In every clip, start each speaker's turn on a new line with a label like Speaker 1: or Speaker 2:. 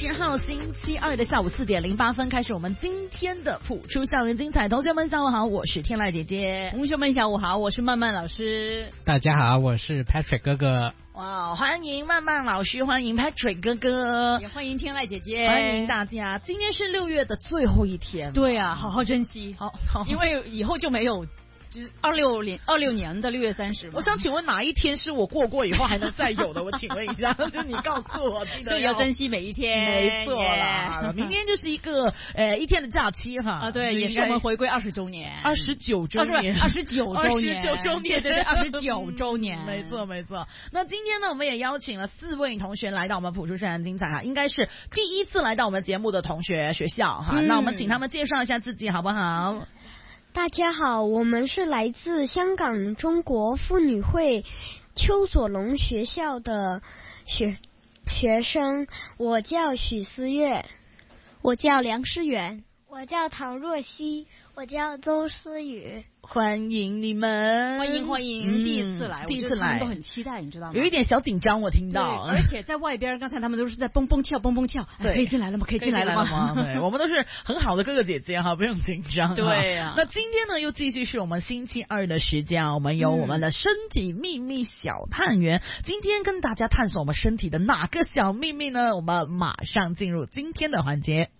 Speaker 1: 10号星期二的下午4点08分开始我们今天的普出校园精彩。同学们下午好，我是天籁姐姐。
Speaker 2: 同学们下午好，我是曼曼老师。
Speaker 3: 大家好，我是 Patrick 哥哥。
Speaker 1: 哇，欢迎曼曼老师，欢迎 Patrick 哥哥，
Speaker 2: 也欢迎天籁姐姐，
Speaker 1: 欢迎大家。今天是6月的最后一天，
Speaker 2: 对啊，好好珍惜，
Speaker 1: 好，
Speaker 2: 因为以后就没有。就是26年的6月30。
Speaker 1: 我想请问哪一天是我过以后还能再有的？我请问一下，就你告诉我，
Speaker 2: 所以要珍惜每一天。
Speaker 1: 没错啦，明天就是一个一天的假期哈。
Speaker 2: 啊，对，也是我们回归20周年
Speaker 1: ，29周年
Speaker 2: ，29周年
Speaker 1: ，29周年，
Speaker 2: 对，29周年，
Speaker 1: 没错没错。那今天呢，我们也邀请了4位同学来到我们普出校园精彩哈，应该是第一次来到我们节目的同学学校哈。那我们请他们介绍一下自己好不好？
Speaker 4: 大家好，我们是来自香港中国妇女会邱佐龙学校的学生，我叫许思月，
Speaker 5: 我叫梁诗远，
Speaker 6: 我叫唐若曦，我叫周思雨。
Speaker 1: 欢迎你们，
Speaker 2: 欢迎，第一次来，
Speaker 1: 第一次来
Speaker 2: 都很期待，你知道吗？
Speaker 1: 有一点小紧张，我听到，
Speaker 2: 而且在外边，刚才他们都是在蹦蹦跳，对，可以进来了吗？可以进来了吗？
Speaker 1: 对，我们都是很好的哥哥姐姐哈，不用紧张。
Speaker 2: 对呀。
Speaker 1: 那今天呢，又继续是我们星期二的时间，我们有我们的身体秘密小探员，今天跟大家探索我们身体的哪个小秘密呢？我们马上进入今天的环节。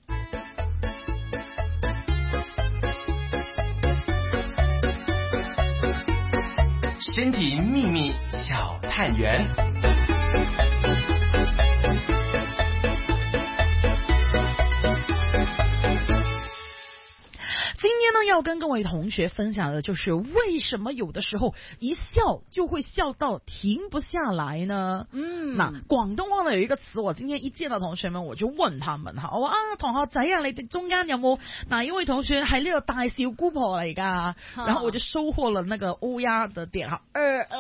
Speaker 7: 身体秘密小探员。
Speaker 1: 今天呢，要跟各位同学分享的就是为什么有的时候一笑就会笑到停不下來呢？那廣東話呢有一個詞，我今天一見到同學們我就問他們哈，我話同學仔啊，你哋中間有冇哪一位同學係呢個大笑姑婆嚟㗎？然後我就收穫了那個烏鴉的點哈，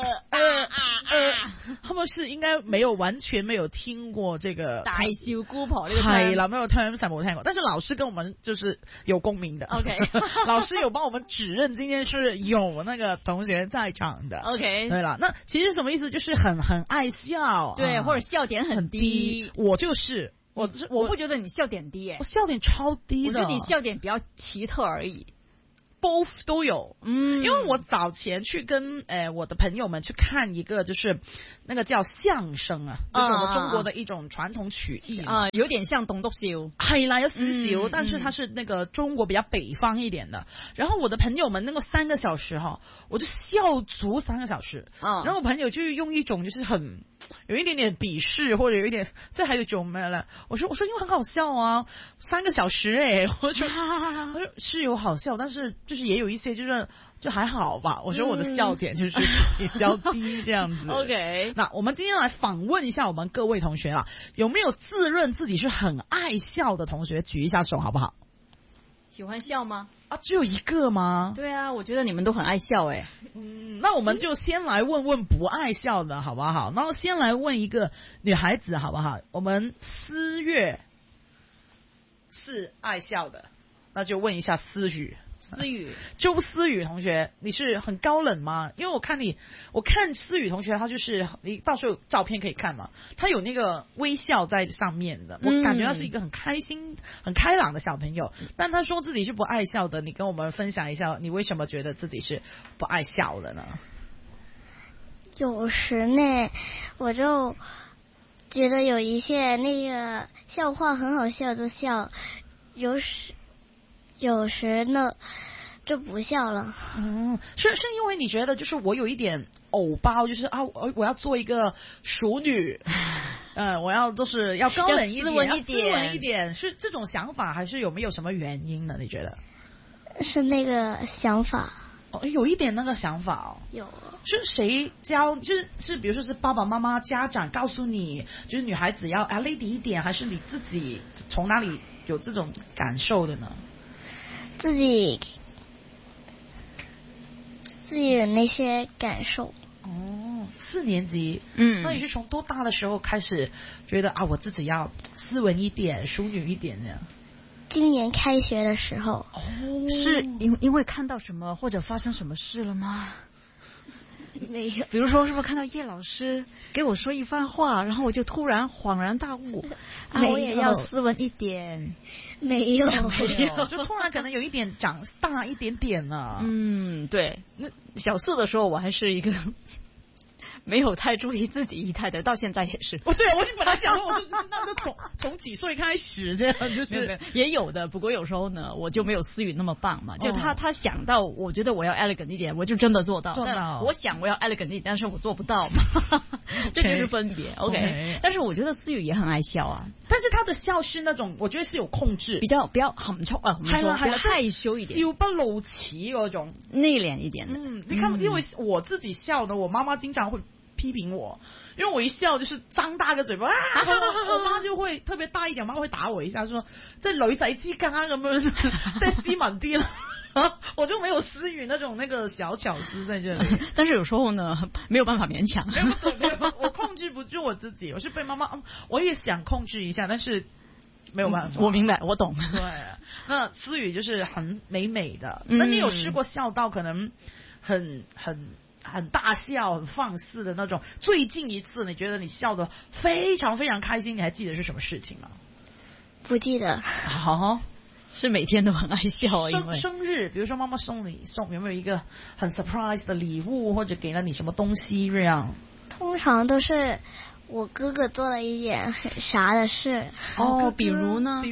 Speaker 1: 他們是應該沒有完全沒有聽過這個
Speaker 2: 大笑姑婆呢個
Speaker 1: 係啦，沒有聽冇聽過，但是老師跟我們就是有共鳴的。
Speaker 2: OK。
Speaker 1: 老師有幫我們指認今天是有那個同學在場的
Speaker 2: ，OK，
Speaker 1: 對了，那其實什麼意思？就是很愛笑，
Speaker 2: 對，或者笑點很低。
Speaker 1: 我就是我
Speaker 2: 不覺得你笑點低，
Speaker 1: 我笑點超低的，
Speaker 2: 我覺得你笑點比較奇特而已。
Speaker 1: both 都有，因為我早前去跟我的朋友們去看一個就是那個叫相聲啊，就是我們中國的一種傳統曲藝
Speaker 2: 啊，有點像棟篤笑，
Speaker 1: 係啦，有少少，但是它是那個中國比較北方一點的。然後我的朋友們那個3個小時哈，我就笑足3個小時，然後我朋友就用一種就是很有一點點鄙視或者有一點這還有種咩了，我說因為很好笑啊，3個小時我說是有好笑，但是就是也有一些就還好吧，我覺得我的笑點就是比較低這樣子。
Speaker 2: OK，
Speaker 1: 那我們今天來訪問一下我們各位同學啦，有沒有自認自己是很愛笑的同學舉一下手好不好？
Speaker 2: 喜歡笑嗎？
Speaker 1: 啊，只有一個嗎？
Speaker 2: 對啊，我覺得你們都很愛笑誒。
Speaker 1: 那我們就先來問問不愛笑的好不好？然後先來問一個女孩子好不好？我們思月是愛笑的，那就問一下思雨。周思雨同學，你是很高冷嗎？因為我看思雨同學，他就是你到時候有照片可以看嘛，他有那個微笑在上面的，我感覺他是一個很開心、很開朗的小朋友。但他說自己是不愛笑的，你跟我們分享一下，你為什麼覺得自己是不愛笑的呢？
Speaker 6: 有時呢，我就覺得有一些那個笑話很好笑就笑，有時呢就不笑了。
Speaker 1: 是因為你覺得就是我有一點偶包，就是啊我要做一個淑女，我要就是要高冷一點，要斯文一點，是這種想法還是有沒有什麼原因呢？你覺得？
Speaker 6: 是那個想法。
Speaker 1: 有一點那個想法哦。
Speaker 6: 有。
Speaker 1: 是誰教？就是比如說是爸爸媽媽家長告訴你，就是女孩子要lady 一點，還是你自己從哪裡有這種感受的呢？
Speaker 6: 自己有那些感受。
Speaker 1: 4年級，那你是從多大的時候開始覺得啊，我自己要斯文一點、淑女一點呢？
Speaker 6: 今年開學的時候。
Speaker 2: 是因為看到什麼或者發生什麼事了嗎？
Speaker 6: 没有。
Speaker 2: 比如说，是不是看到叶老师给我说一番话，然后我就突然恍然大悟，我也要斯文一点？
Speaker 6: 没有，
Speaker 1: 就突然可能有一点长大一点点了。
Speaker 2: 对。那小4的时候，我还是一个没有太注意自己仪态的，到现在也是。
Speaker 1: 对，我本来想说，我说那是从几岁开始这样，就是
Speaker 2: 也有的。不过有时候呢，我就没有思雨那么棒嘛。就他想到，我觉得我要 elegant 一点，我就真的做到。我想我要 elegant 一点，但是我做不到嘛。这就是分别。OK。但是我觉得思雨也很爱笑啊，
Speaker 1: 但是他的笑是那种，我觉得是有控制，
Speaker 2: 比较含蓄啊，我们说比较害羞一点，
Speaker 1: 笑不露齒嗰種，
Speaker 2: 內斂一點的。
Speaker 1: 你看，因為我自己笑呢，我媽媽經常會批評我，因為我一笑就是張大個嘴巴，我媽就會特別大一點，媽會打我一下，說即係女仔之間咁樣，即係斯文啲啦。我就沒有思雨那種那個小巧思在這裡，
Speaker 2: 但是有時候呢，沒有辦法勉強。
Speaker 1: 沒有，我控制不住我自己，我是被媽媽，我也想控制一下，但是沒有辦法。
Speaker 2: 我明白，我懂。
Speaker 1: 對，那思雨就是很美的。那你有試過笑到可能很大笑、很放肆的那種？最近一次你覺得你笑得非常非常開心，你還記得是什麼事情嗎？
Speaker 6: 不記得。
Speaker 2: 是每天都很愛笑。
Speaker 1: 生日，比如說媽媽送有沒有一個很 surprise 的禮物，或者給了你什麼東西這樣？
Speaker 6: 通常都是我哥哥做了一件很傻的事。
Speaker 2: 比如呢？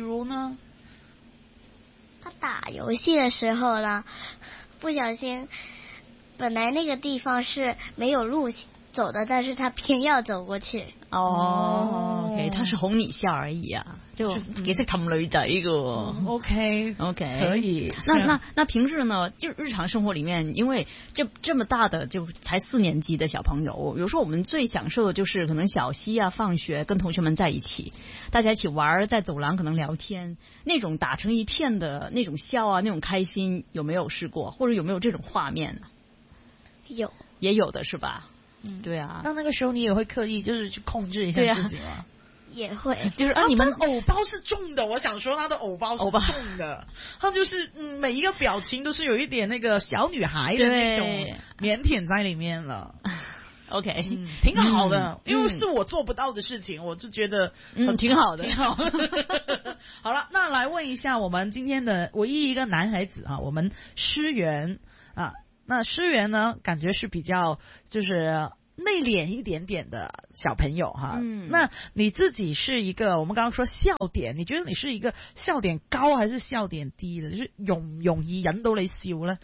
Speaker 6: 他打遊戲的時候呢，不小心，本來那個地方是沒有路走的，但是他偏要走過去。
Speaker 2: OK， 他是哄你笑而已啊，就幾識氹女仔個。
Speaker 1: OK， 可以。
Speaker 2: 那平日呢，就日常生活裡面，因為這麼大的就才4年級的小朋友，有時候我們最享受的就是可能小息啊，放學跟同學們在一起，大家一起玩，在走廊可能聊天，那種打成一片的那種笑啊，那種開心，有沒有試過，或者有沒有這種畫面呢？
Speaker 6: 有，
Speaker 2: 也有的是吧？對啊。
Speaker 1: 那個時候你也會刻意就是去控制一下自己嗎？
Speaker 6: 也會，
Speaker 2: 就是你們
Speaker 1: 偶包是重的，我想說他的偶包是重的，他就是每一個表情都是有一點那個小女孩的那種腼腆在裡面了。
Speaker 2: OK，
Speaker 1: 挺好的，因為是我做不到的事情，我就覺得
Speaker 2: 挺好的，
Speaker 1: 挺好的。好了，那來問一下我們今天的唯一一個男孩子啊，我們詩源啊，那詩源呢，感覺是比較就是內斂一點點的小朋友哈。那你自己是一個，我們剛剛說笑點，你覺得你是一個笑點高還是笑點低的？就是容易引到你笑呢？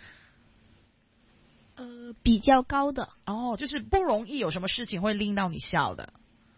Speaker 5: 比較高的。
Speaker 1: 就是不容易有什麼事情會令到你笑的。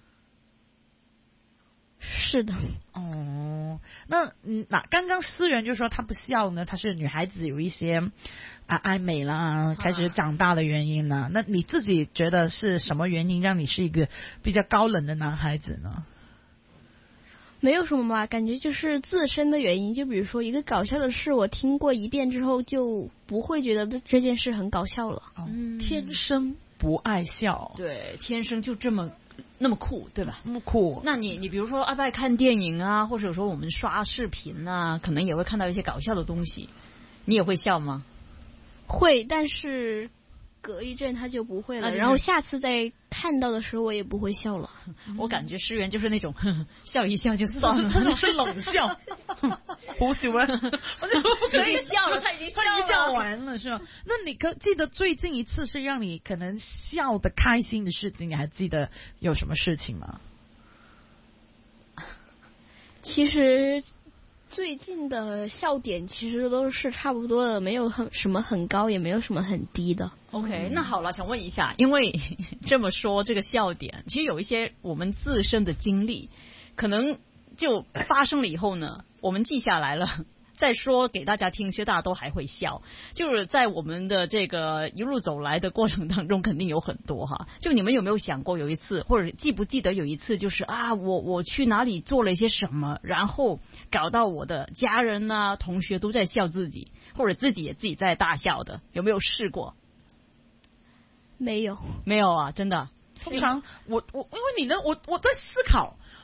Speaker 5: 是的。
Speaker 1: 那剛剛思源就說他不笑呢，他是女孩子有一些愛美啦，開始長大的原因啦。那你自己覺得是什麼原因讓你是一個比較高冷的男孩子呢？
Speaker 5: 沒有什麼吧，感覺就是自身的原因。就比如說一個搞笑的事，我聽過一遍之後就不會覺得這件事很搞笑了。
Speaker 1: 天生不愛笑。
Speaker 2: 對，天生就那麼酷，對吧？
Speaker 1: 那麼酷。那
Speaker 2: 你比如說愛不愛看電影啊，或者有時候我們刷視頻啊，可能也會看到一些搞笑的東西，你也會笑嗎？
Speaker 5: 會，但是隔一陣他就不會了，然後下次再看到的時候我也不會笑了。
Speaker 2: 我感覺詩源就是那種笑一笑就算了，
Speaker 1: 那種是冷笑，胡笑咩？我就不可以
Speaker 2: 笑了，他已經
Speaker 1: 笑完了是吧？那你記得最近一次是讓你可能笑得開心的事情，你還記得有什麼事情嗎？
Speaker 5: 其實最近的笑點其實都是差不多的，沒有什麼很高，也沒有什麼很低的。
Speaker 2: OK， 那好了，想問一下，因為這麼說這個笑點，其實有一些我們自身的經歷，可能就發生了以後呢，我們記下來了，再說給大家聽，其實大家都還會笑。就是在我們的這個一路走來的過程當中，肯定有很多哈。就你們有沒有想過有一次，或者記不記得有一次，就是我去哪裡做了一些什麼，然後搞到我的家人啊、同學都在笑自己，或者自己也自己在大笑的，有沒有試過？沒有啊，真的。
Speaker 1: 通常我因為你呢，我在思考，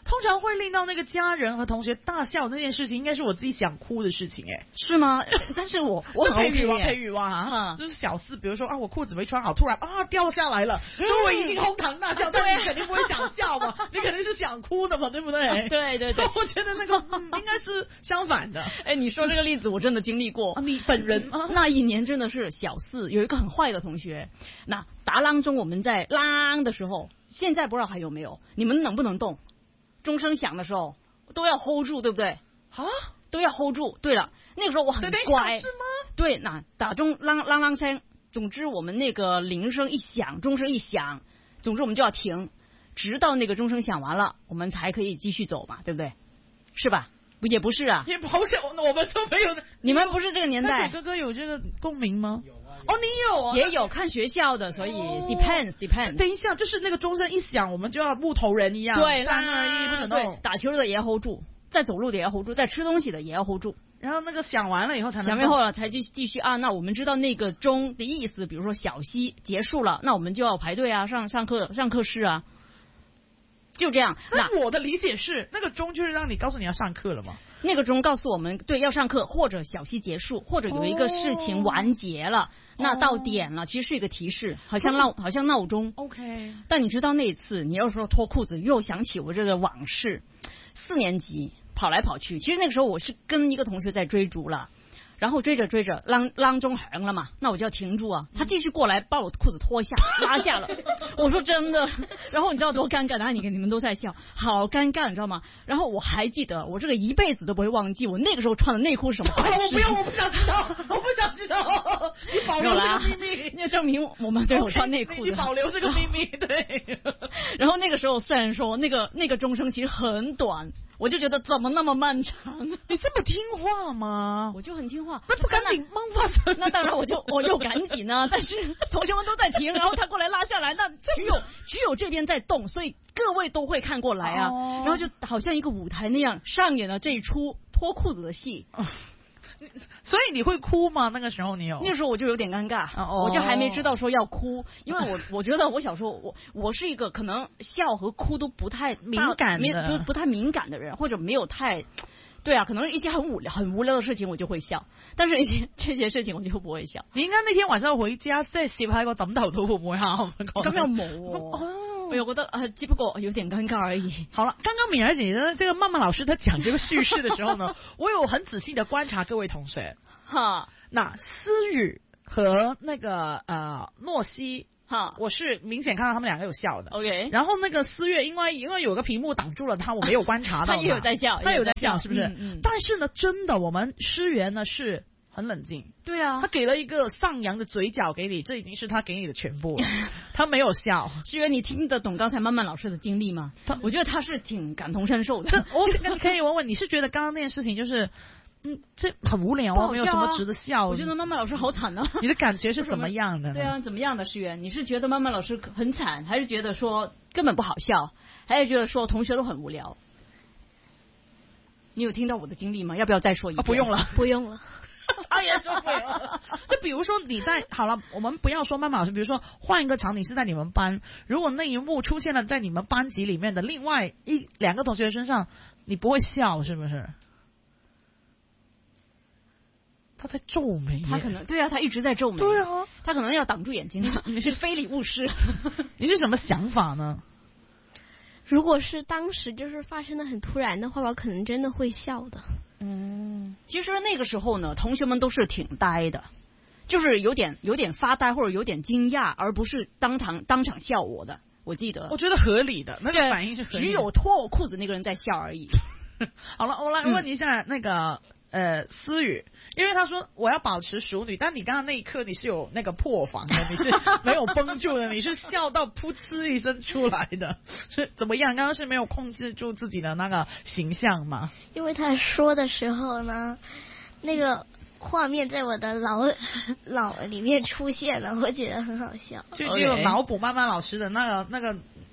Speaker 1: 通常会令到那个家人和同学大笑的那件事情，应该是我自己想哭的事情
Speaker 2: 是吗？但是我很 OK
Speaker 1: 佩玉啊，就是小事，比如说啊，我裤子没穿好，突然啊掉下来了，周围一定哄堂大笑，但你肯定不会想笑嘛，你肯定是想哭的嘛，对不对？
Speaker 2: 对对对，
Speaker 1: 我觉得那个应该是相反的。
Speaker 2: 哎，你说这个例子我真的经历过，
Speaker 1: 你本人吗？
Speaker 2: 那一年真的是小四，有一个很坏的同学，那打啷钟我们在啷的时候，现在不知道还有没有，你们能不能动？钟声响的时候都要 hold 住，对不对？
Speaker 1: 啊，
Speaker 2: 都要 hold 住。对了，那个时候我很乖，
Speaker 1: 是吗？
Speaker 2: 对，那打钟啷声，总之我们那个铃声一响，钟声一响，总之我们就要停，直到那个钟声响完了，我们才可以继续走嘛，对不对？是吧？也不是啊，
Speaker 1: 也不好想，我们都没有。
Speaker 2: 你们不是这个年代。
Speaker 1: 哥哥有这个共鸣吗？
Speaker 3: 有啊。
Speaker 1: 哦，你有啊？
Speaker 2: 也有看学校的，所以 depends。
Speaker 1: 等一下，就是那个钟声一响，我们就要木头人一样，
Speaker 2: 对
Speaker 1: 3、2、1不准动。
Speaker 2: 打球的也要 hold 住，在走路的也要 hold 住，在吃东西的也要 hold 住。
Speaker 1: 然后那个响完了以后才能
Speaker 2: 响完后了才继续啊。那我们知道那个钟的意思，比如说小息结束了，那我们就要排队啊，上课室啊。就这样。
Speaker 1: 那我的理解是，那个钟就是让你告诉你要上课了嘛。
Speaker 2: 那个钟告诉我们，对，要上课，或者小息结束，或者有一个事情完结了，那到点了，其实是一个提示，好像闹钟。
Speaker 1: OK。
Speaker 2: 但你知道那一次，你要说脱裤子，又想起我这个往事。4年级跑来跑去，其实那个时候我是跟一个同学在追逐了。然后追着啷钟响了嘛，那我就要停住啊。他继续过来把我裤子脱下拉下了，我说真的。然后你知道多尴尬，然后你们都在笑，好尴尬，你知道吗？然后我还记得，我这个一辈子都不会忘记，我那个时候穿的内裤是什么款式。
Speaker 1: 我不想知道，我不想知道。你保留这个秘密，
Speaker 2: 那证明我们都有穿内裤的。
Speaker 1: 你保留这个秘密，对。
Speaker 2: 然后那个时候虽然说那个钟声其实很短，我就觉得怎么那么漫长？
Speaker 1: 你这么听话吗？
Speaker 2: 我就很听话。
Speaker 1: 那不赶紧忙发生？
Speaker 2: 那当然我又赶紧呢，但是同学们都在停，然后他过来拉下来，那只有这边在动，所以各位都会看过来啊。然后就好像一个舞台那样上演了这一出脱裤子的戏。
Speaker 1: 所以你会哭吗？那个时候你有？
Speaker 2: 那时候我就有点尴尬，我就还没知道说要哭，因为我觉得我小时候我是一个可能笑和哭都不太
Speaker 1: 敏感的，
Speaker 2: 不太敏感的人，或者没有太。对啊，可能一些很无聊的事情我就会笑，但是这些事情我就不會笑。
Speaker 1: 你應該那天晚上回家即係攝喺個枕頭度會唔會喊？
Speaker 2: 咁又冇喎，我又覺得只不過有點尷尬而已。
Speaker 1: 好了，剛剛敏兒姐呢，這個曼曼老師她講這個敘事的時候呢，我有很仔細的觀察各位同學。哈，那思雨和那個諾西。我是明顯看到他們兩個有笑的
Speaker 2: ，OK。
Speaker 1: 然後那個思月，因為有個屏幕擋住了他，我沒有觀察到。
Speaker 2: 他也有在笑，
Speaker 1: 他有在笑，是不是？但是呢，真的，我們詩源呢是很冷靜。
Speaker 2: 對啊，
Speaker 1: 他給了一個上揚的嘴角給你，這已經是他給你的全部了。他沒有笑。
Speaker 2: 詩源，你聽得懂剛才曼曼老師的經歷嗎？我覺得他是挺感同身受的。
Speaker 1: 我可以問問，你是覺得剛剛那件事情就是？這很無聊啊，沒有什麼值得笑。
Speaker 2: 我覺得曼曼老師好慘啊！
Speaker 1: 你的感覺是怎麼樣的？
Speaker 2: 對啊，怎麼樣的詩源？你是覺得曼曼老師很慘，還是覺得說根本不好笑，還是覺得說同學都很無聊？你有聽到我的經歷嗎？要不要再說一遍？
Speaker 1: 不用了，
Speaker 5: 不用了。
Speaker 1: 他也說不用了。就比如說你在好了，我們不要說曼曼老師，比如說換一個場景是在你們班，如果那一幕出現了在你們班級裡面的另外兩個同學身上，你不會笑是不是？他在皺眉，
Speaker 2: 他可能對啊，他一直在皺眉，
Speaker 1: 對啊，
Speaker 2: 他可能要擋住眼睛。你是非禮勿視，
Speaker 1: 你是什麼想法呢？
Speaker 5: 如果是當時就是發生的很突然的話，我可能真的會笑的。
Speaker 2: 其實那個時候呢，同學們都是挺呆的，就是有點發呆或者有點驚訝，而不是當場笑我的。我記得，
Speaker 1: 我覺得合理的，那個反應是合理的。
Speaker 2: 只有脫我褲子那個人在笑而已。
Speaker 1: 好了，我來問一下那個。思雨，因為他說我要保持淑女，但你剛剛那一刻你是有那個破防的，你是沒有繃住的，你是笑到噗嗤一聲出來的，是怎麼樣？剛剛是沒有控制住自己的那個形象嗎？
Speaker 6: 因為他說的時候呢，那個畫面在我的腦裡面出現了，我覺得很好笑。
Speaker 1: 就腦補曼曼老師的那個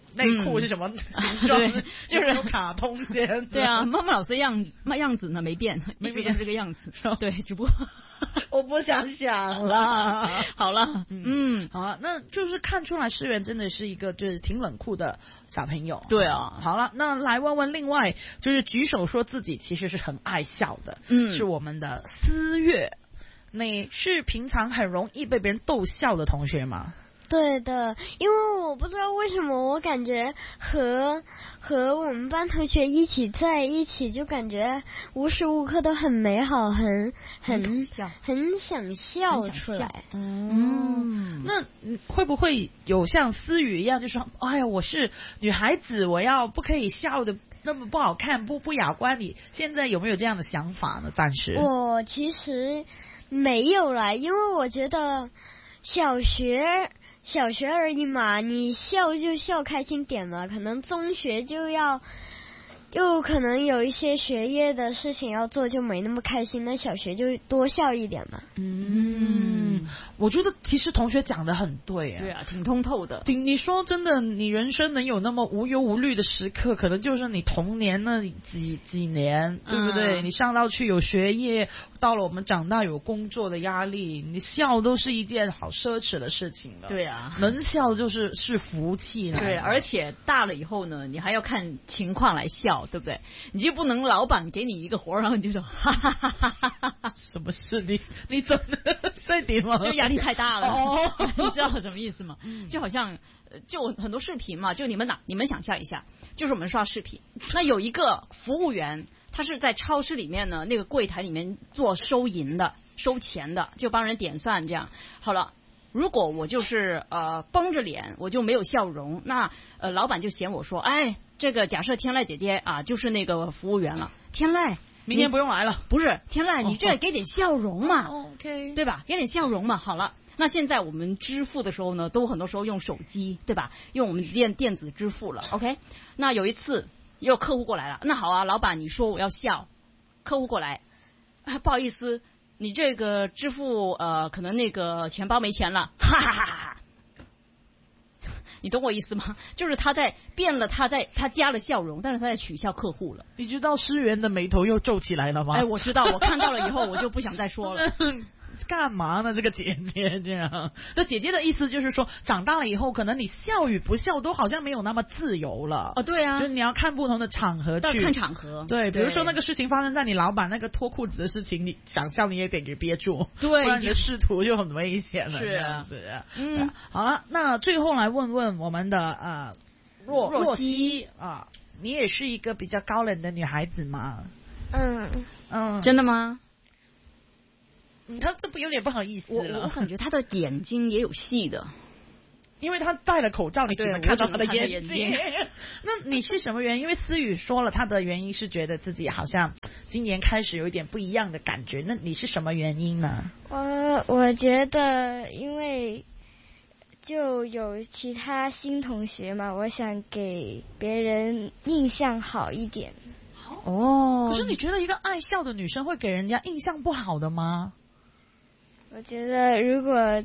Speaker 1: 内裤是什么形状，
Speaker 2: 就是
Speaker 1: 有卡通这样子。
Speaker 2: 对啊，妈妈老师样子呢没变，一直都是这个样子。对，只不过
Speaker 1: 我不想想了。
Speaker 2: 好了，
Speaker 1: 好了，那就是看出来诗媛真的是一个就是挺冷酷的小朋友。
Speaker 2: 对啊，
Speaker 1: 好了，那来问问另外就是举手说自己其实是很爱笑的，是我们的思月。你是平常很容易被别人逗笑的同学吗？
Speaker 4: 对的，因为我不知道为什么，我感觉和我们班同学一起在一起，就感觉无时无刻都很美好，很想笑出来。
Speaker 1: 那会不会有像思雨一样，就说哎呀，我是女孩子，我要不可以笑的那么不好看，不雅观？你现在有没有这样的想法呢？暂时
Speaker 4: 我其实没有啦，因为我觉得小学而已嘛，你笑就笑开心点嘛，可能中学又可能有一些学业的事情要做，就没那么开心，那小学就多笑一点嘛。
Speaker 1: 我觉得其实同学讲得很对啊。
Speaker 2: 对啊，挺通透的。
Speaker 1: 你说真的，你人生能有那么无忧无虑的时刻，可能就是你童年那几年，对不对？你上到去有学业，到了我们长大有工作的压力，你笑都是一件好奢侈的事情了。
Speaker 2: 对啊，
Speaker 1: 能笑是福气。
Speaker 2: 对，而且大了以后呢，你还要看情况来笑，对不对？你就不能老板给你一个活，然后你就说哈哈哈哈哈哈，
Speaker 1: 什么事？你真的在点吗？
Speaker 2: 就压力太大了，你知道什么意思吗？就好像就很多视频嘛，就你们想象一下，就是我们刷视频，那有一个服务员，他是在超市里面呢，那个柜台里面做收钱的，就帮人点算这样。好了。如果我就是绷着脸，我就没有笑容，那老板就嫌我说，哎，这个假设天籁姐姐啊，就是那个服务员了，天籁
Speaker 1: 明天不用来了。
Speaker 2: 不是天籁，你这给点笑容嘛
Speaker 1: ，OK，
Speaker 2: 对吧？给点笑容嘛。好了，那现在我们支付的时候呢，都很多时候用手机，对吧？用我们电子支付了 ，OK。那有一次有客户过来了，那好啊，老板你说我要笑，客户过来，不好意思。你这个支付可能那个钱包没钱了，哈哈哈哈！你懂我意思吗？就是他加了笑容，但是他在取笑客户了。
Speaker 1: 你知道诗媛的眉头又皱起来了吗？
Speaker 2: 哎，我知道，我看到了以后我就不想再说了。
Speaker 1: 干嘛呢？这个姐姐这样，这姐姐的意思就是说，长大了以后，可能你笑与不笑都好像没有那么自由了。
Speaker 2: 哦，对啊，
Speaker 1: 就是你要看不同的场合去，
Speaker 2: 看场合。
Speaker 1: 对，比如说那个事情发生在你老板那个脱裤子的事情，你想笑你也得给憋住，
Speaker 2: 对，
Speaker 1: 不然你的仕途就很危险了。
Speaker 2: 是
Speaker 1: 这样子，好了，那最后来问问我们的若曦啊，你也是一个比较高冷的女孩子吗？
Speaker 2: 真的吗？
Speaker 1: 他这不有点不好意思了？
Speaker 2: 我感觉他的眼睛也有戏的，
Speaker 1: 因为他戴了口罩，你只能看到他的眼睛。那你是什么原因？因为思雨说了，他的原因是觉得自己好像今年开始有一点不一样的感觉。那你是什么原因呢？
Speaker 6: 我觉得因为就有其他新同学嘛，我想给别人印象好一点。
Speaker 1: 可是你觉得一个爱笑的女生会给人家印象不好的吗？
Speaker 6: 我觉得如果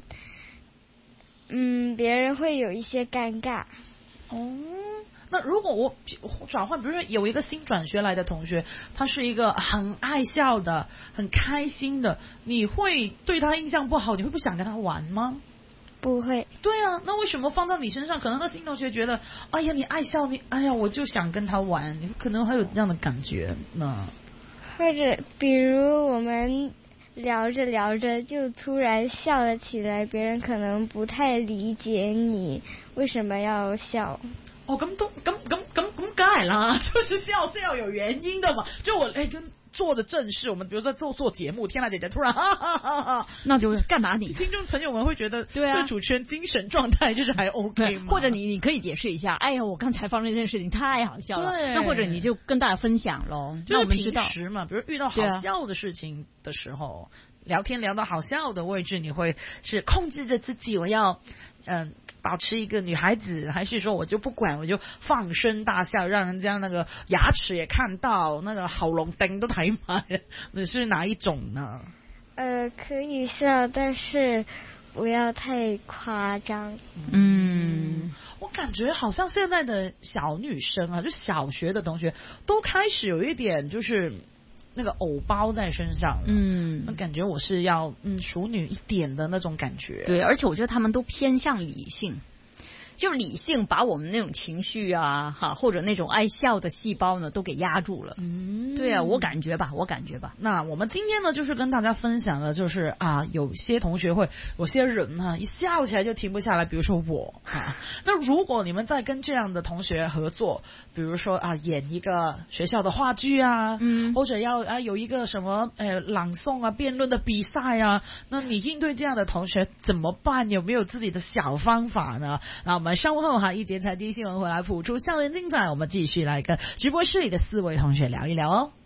Speaker 6: 别人会有一些尴尬。
Speaker 1: 那如果我转换，比如说有一个新转学来的同学，他是一个很爱笑的很开心的，你会对他印象不好，你会不想跟他玩吗？
Speaker 6: 不会。
Speaker 1: 对啊，那为什么放到你身上？可能那新同学觉得，哎呀，你爱笑，我就想跟他玩，你可能还有这样的感觉呢。
Speaker 6: 或者比如我们聊着聊着就突然笑了起来，别人可能不太理解你为什么要笑。
Speaker 1: 咁梗係啦，就是笑是要有原因的嘛。就我跟做的正事，我们比如说做节目，天籁姐姐突然哈哈哈哈，
Speaker 2: 那就干嘛你？
Speaker 1: 听众朋友们会觉得，
Speaker 2: 对啊，
Speaker 1: 这主持人精神状态就是还 OK 吗？
Speaker 2: 或者你可以解释一下，哎呀，我刚才发生这件事情太好笑了。那或者你就跟大家分享咯，
Speaker 1: 就是平时嘛，比如遇到好笑的事情的时候，聊天聊到好笑的位置，你会是控制着自己，我要保持一个女孩子，还是说我就不管，我就放声大笑，让人家那个牙齿也看到，那个喉咙灯都睇埋？你是哪一种呢？
Speaker 6: 可以笑，但是不要太夸张。
Speaker 1: 我感觉好像现在的小女生啊，就小学的同学都开始有一点就是那个偶包在身上了。那感觉我是要淑女一点的那种感觉。
Speaker 2: 对，而且我觉得他们都偏向理性。就理性把我们那种情绪啊，或者那种爱笑的细胞呢，都给压住了。对啊，我感觉吧。
Speaker 1: 那我们今天呢，就是跟大家分享的，就是有些同学会，有些人呢，一笑起来就停不下来。比如说我那如果你们在跟这样的同学合作，比如说演一个学校的话剧啊，或者要有一个什么朗诵啊、辩论的比赛啊，那你应对这样的同学怎么办？有没有自己的小方法呢？那我们稍后一节财经新闻回来，谱出校园精彩，我们继续来跟直播室里的4位同学聊一聊哦。